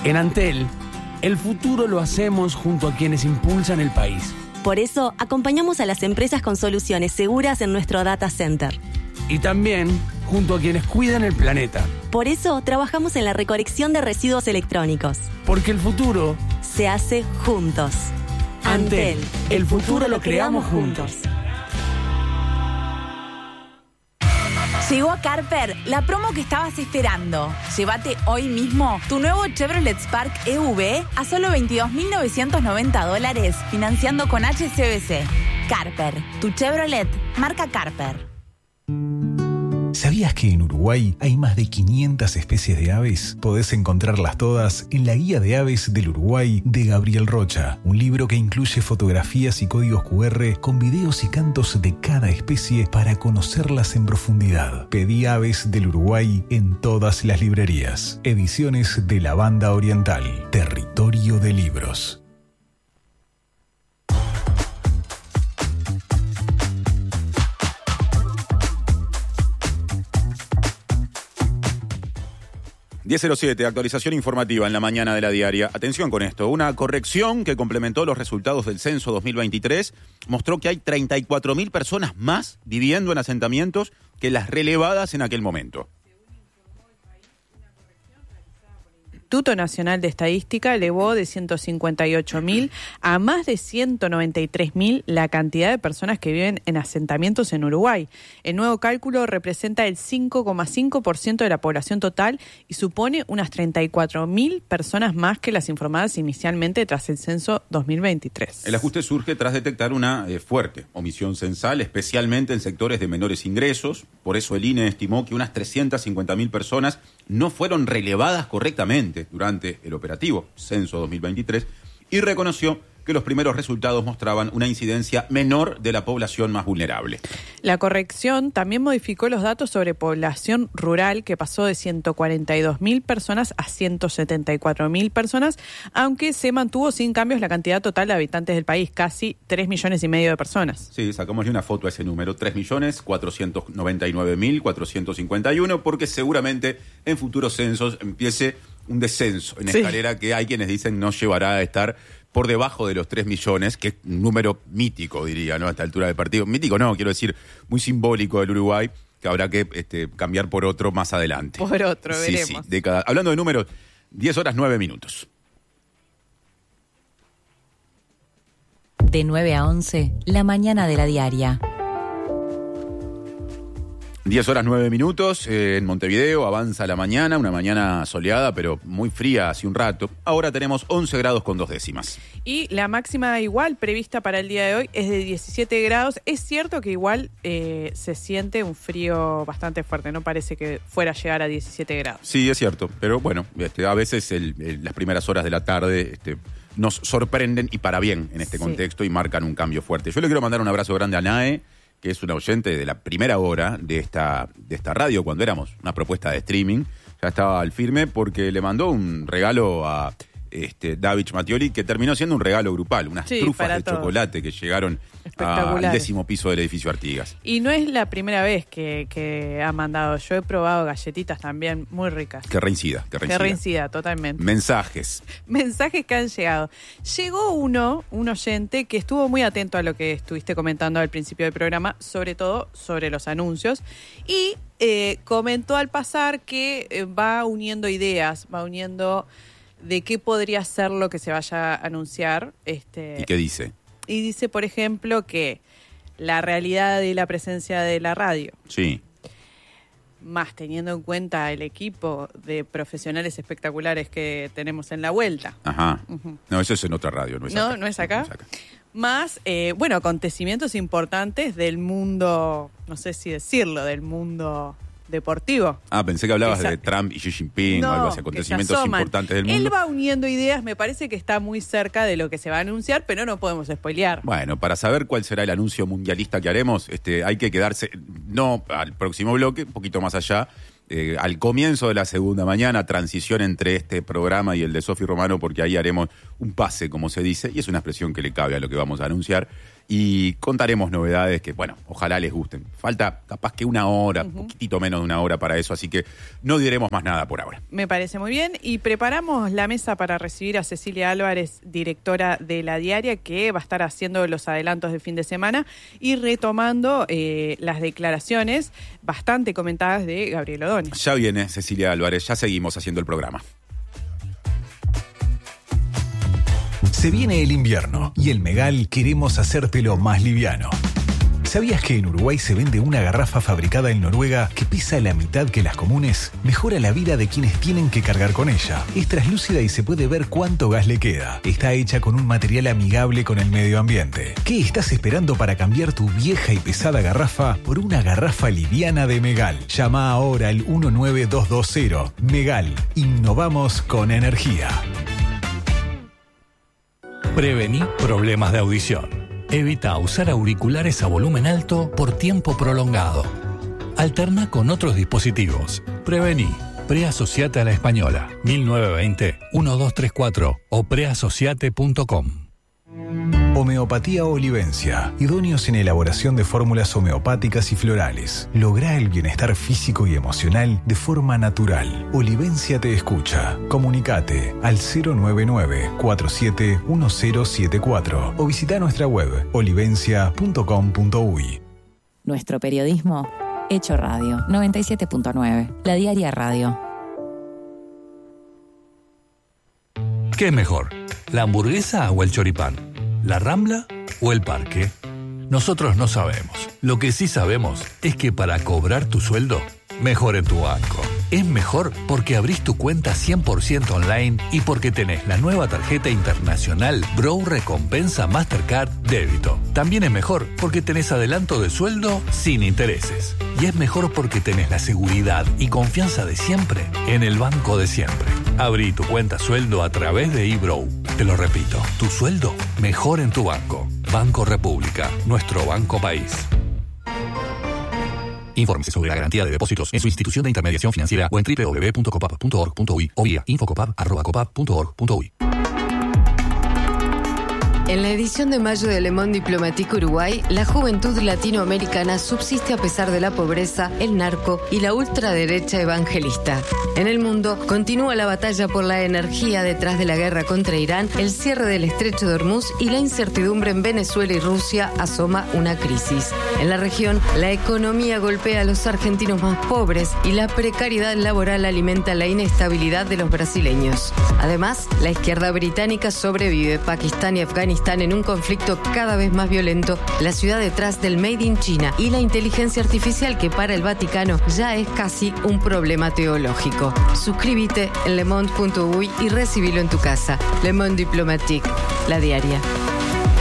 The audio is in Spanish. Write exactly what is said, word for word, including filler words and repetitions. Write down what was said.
En Antel, el futuro lo hacemos junto a quienes impulsan el país. Por eso, acompañamos a las empresas con soluciones seguras en nuestro data center. Y también junto a quienes cuidan el planeta. Por eso, trabajamos en la recolección de residuos electrónicos. Porque el futuro se hace juntos. Antel, el futuro lo creamos juntos. Llegó a Carper la promo que estabas esperando. Llévate hoy mismo tu nuevo Chevrolet Spark E V a solo veintidós mil novecientos noventa dólares, financiando con H S B C. Carper, tu Chevrolet, marca Carper. ¿Sabías que en Uruguay hay más de quinientas especies de aves? Podés encontrarlas todas en la Guía de Aves del Uruguay de Gabriel Rocha, un libro que incluye fotografías y códigos cu erre con videos y cantos de cada especie para conocerlas en profundidad. Pedí Aves del Uruguay en todas las librerías. Ediciones de la Banda Oriental, Territorio de Libros. diez cero siete, actualización informativa en la mañana de la diaria. Atención con esto, una corrección que complementó los resultados del censo dos mil veintitrés mostró que hay treinta y cuatro mil personas más viviendo en asentamientos que las relevadas en aquel momento. El Instituto Nacional de Estadística elevó de ciento cincuenta y ocho mil a más de ciento noventa y tres mil la cantidad de personas que viven en asentamientos en Uruguay. El nuevo cálculo representa el cinco coma cinco por ciento de la población total y supone unas treinta y cuatro mil personas más que las informadas inicialmente tras el censo dos mil veintitrés. El ajuste surge tras detectar una eh, fuerte omisión censal, especialmente en sectores de menores ingresos. Por eso el I N E estimó que unas trescientas cincuenta mil personas no fueron relevadas correctamente durante el operativo Censo dos mil veintitrés y reconoció que los primeros resultados mostraban una incidencia menor de la población más vulnerable. La corrección también modificó los datos sobre población rural, que pasó de ciento cuarenta y dos mil personas a ciento setenta y cuatro mil personas, aunque se mantuvo sin cambios la cantidad total de habitantes del país, casi tres millones y medio de personas. Sí, sacámosle una foto a ese número, tres millones cuatrocientos noventa y nueve mil cuatrocientos cincuenta y uno, porque seguramente en futuros censos empiece un descenso en Sí. escalera que hay quienes dicen no llevará a estar por debajo de los tres millones, que es un número mítico, diría, ¿no? A esta altura del partido. Mítico no, quiero decir, muy simbólico del Uruguay, que habrá que este, cambiar por otro más adelante. Por otro, sí, veremos. Sí, década. Hablando de números, diez horas nueve minutos. De nueve a once, la mañana de la diaria. diez horas nueve minutos, eh, en Montevideo avanza la mañana, una mañana soleada pero muy fría hace un rato. Ahora tenemos once grados con dos décimas. Y la máxima igual prevista para el día de hoy es de diecisiete grados. Es cierto que igual eh, se siente un frío bastante fuerte, no parece que fuera a llegar a diecisiete grados. Sí, es cierto, pero bueno, este, a veces el, el, las primeras horas de la tarde este, nos sorprenden y para bien en este Sí. contexto y marcan un cambio fuerte. Yo le quiero mandar un abrazo grande a Nae, que es una oyente de la primera hora de esta, de esta radio, cuando éramos una propuesta de streaming. Ya estaba al firme porque le mandó un regalo a este, David Mattioli, que terminó siendo un regalo grupal, unas Sí, trufas para de todos. chocolate que llegaron al Espectaculares. décimo piso del edificio Artigas. Y no es la primera vez que, que ha mandado. Yo he probado galletitas también muy ricas. Que reincida, que reincida. Que reincida, totalmente. Mensajes. Mensajes que han llegado. Llegó uno, un oyente, que estuvo muy atento a lo que estuviste comentando al principio del programa, sobre todo sobre los anuncios, y eh, comentó al pasar que eh, va uniendo ideas, va uniendo de qué podría ser lo que se vaya a anunciar. Este, ¿Y qué dice? y dice, por ejemplo, que la realidad de la presencia de la radio, Sí. más teniendo en cuenta el equipo de profesionales espectaculares que tenemos en la vuelta. Ajá. Ujú. No, eso es en otra radio, no es No, acá. no es acá. No es acá. Más, eh, bueno, acontecimientos importantes del mundo, no sé si decirlo, del mundo deportivo. Ah, pensé que hablabas Esa- de Trump y Xi Jinping No, o algo así, que se acontecimientos asoman. importantes del mundo. Él va uniendo ideas, me parece que está muy cerca de lo que se va a anunciar, pero no podemos spoilear. Bueno, para saber cuál será el anuncio mundialista que haremos, este, hay que quedarse, no al próximo bloque, un poquito más allá, eh, al comienzo de la segunda mañana, transición entre este programa y el de Sofi Romano, porque ahí haremos un pase, como se dice, y es una expresión que le cabe a lo que vamos a anunciar. y contaremos novedades que, bueno, ojalá les gusten. Falta capaz que una hora, un uh-huh. poquitito menos de una hora para eso, así que no diremos más nada por ahora. Me parece muy bien y preparamos la mesa para recibir a Cecilia Álvarez, directora de La Diaria, que va a estar haciendo los adelantos de fin de semana y retomando eh, las declaraciones bastante comentadas de Gabriel Ordóñez. Ya viene Cecilia Álvarez, ya seguimos haciendo el programa. Se viene el invierno y en Megal queremos hacértelo más liviano. ¿Sabías que en Uruguay se vende una garrafa fabricada en Noruega que pesa la mitad que las comunes? Mejora la vida de quienes tienen que cargar con ella. Es translúcida y se puede ver cuánto gas le queda. Está hecha con un material amigable con el medio ambiente. ¿Qué estás esperando para cambiar tu vieja y pesada garrafa por una garrafa liviana de Megal? Llama ahora al uno nueve dos dos cero. Megal. Innovamos con energía. Prevení problemas de audición. Evita usar auriculares a volumen alto por tiempo prolongado. Alterna con otros dispositivos. Prevení. Preasociate a la Española. mil novecientos veinte, doce treinta y cuatro o preasociate punto com. Homeopatía Olivencia. Idóneos en elaboración de fórmulas homeopáticas y florales. Lográ el bienestar físico y emocional de forma natural. Olivencia te escucha. Comunicate al cero nueve nueve, cuatro siete uno cero siete cuatro o visita nuestra web olivencia punto com punto uy. Nuestro periodismo hecho radio. noventa y siete punto nueve. La Diaria Radio. ¿Qué es mejor? ¿La hamburguesa o el choripán? ¿La Rambla o el Parque? Nosotros no sabemos. Lo que sí sabemos es que para cobrar tu sueldo, mejor en tu banco. Es mejor porque abrís tu cuenta cien por ciento online y porque tenés la nueva tarjeta internacional Bro Recompensa Mastercard Débito. También es mejor porque tenés adelanto de sueldo sin intereses. Y es mejor porque tenés la seguridad y confianza de siempre en el banco de siempre. Abrí tu cuenta sueldo a través de eBrow. Te lo repito, tu sueldo mejor en tu banco. Banco República, nuestro banco país. Infórmese sobre la garantía de depósitos en su institución de intermediación financiera o en doble u doble u doble u punto copap punto org punto uy o vía infocopap arroba copap punto org punto uy. En la edición de mayo de Le Monde Diplomatique Uruguay, la juventud latinoamericana subsiste a pesar de la pobreza, el narco y la ultraderecha evangelista. En el mundo, continúa la batalla por la energía detrás de la guerra contra Irán, el cierre del estrecho de Hormuz y la incertidumbre en Venezuela y Rusia asoma una crisis. En la región, la economía golpea a los argentinos más pobres y la precariedad laboral alimenta la inestabilidad de los brasileños. Además, la izquierda británica sobrevive. Pakistán y Afganistán en un conflicto cada vez más violento, la ciudad detrás del Made in China y la inteligencia artificial que para el Vaticano ya es casi un problema teológico. Suscríbete en le monde punto uy y recibilo en tu casa. Le Monde Diplomatique, La Diaria.